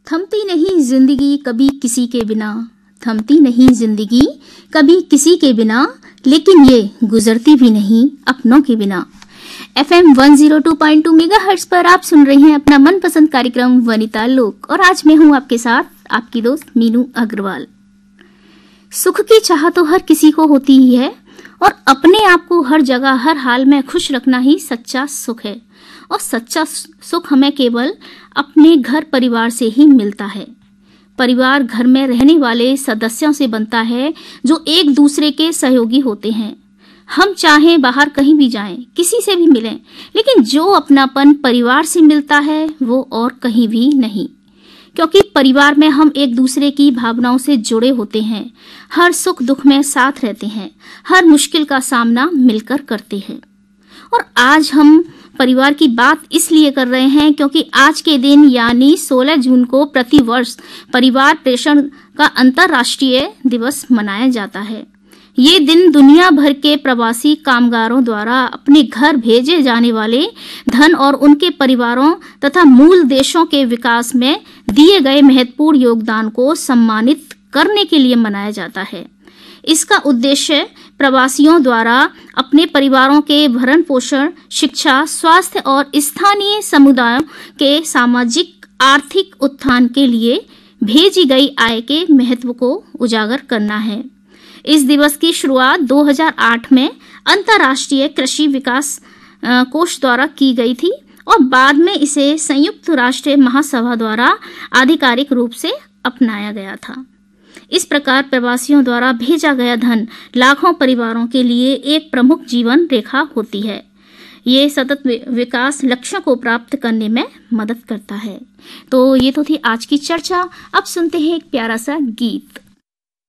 थमती नहीं जिंदगी कभी किसी के बिना, थमती नहीं जिंदगी कभी किसी के बिना, लेकिन ये गुजरती भी नहीं अपनों के बिना। FM 102.2 मेगाहर्ट्ज पर आप सुन रहे हैं अपना मनपसंद कार्यक्रम वनिता लोक, और आज मैं हूं आपके साथ आपकी दोस्त मीनू अग्रवाल। सुख की चाह तो हर किसी को होती ही है, और अपने आप को हर जगह हर हाल में खुश रखना ही सच्चा सुख है। और सच्चा सुख हमें केवल अपने घर परिवार से ही मिलता है। परिवार घर में रहने वाले सदस्यों से बनता है जो एक दूसरे के सहयोगी होते हैं। हम चाहें बाहर कहीं भी जाएं, किसी से भी मिलें, लेकिन जो अपनापन परिवार से मिलता है वो और कहीं भी नहीं, क्योंकि परिवार में हम एक दूसरे की भावनाओं से जुड़े होते हैं। हर सुख दुख में साथ रहते हैं, हर मुश्किल का सामना मिलकर करते हैं। और आज हम परिवार की बात इसलिए कर रहे हैं क्योंकि आज के दिन यानी 16 जून को प्रतिवर्ष परिवार पोषण का अंतर्राष्ट्रीय दिवस मनाया जाता है। ये दिन दुनिया भर के प्रवासी कामगारों द्वारा अपने घर भेजे जाने वाले धन और उनके परिवारों तथा मूल देशों के विकास में दिए गए महत्वपूर्ण योगदान को सम्मानित करने के लिए मनाया जाता है। इसका उद्देश्य प्रवासियों द्वारा अपने परिवारों के भरण पोषण, शिक्षा, स्वास्थ्य और स्थानीय समुदायों के सामाजिक आर्थिक उत्थान के लिए भेजी गई आय के महत्व को उजागर करना है। इस दिवस की शुरुआत 2008 में अंतर्राष्ट्रीय कृषि विकास कोष द्वारा की गई थी, और बाद में इसे संयुक्त राष्ट्र महासभा द्वारा आधिकारिक रूप से अपनाया गया था। इस प्रकार प्रवासियों द्वारा भेजा गया धन लाखों परिवारों के लिए एक प्रमुख जीवन रेखा होती है। ये सतत विकास लक्ष्यों को प्राप्त करने में मदद करता है। तो ये तो थी आज की चर्चा। अब सुनते हैं एक प्यारा सा गीत।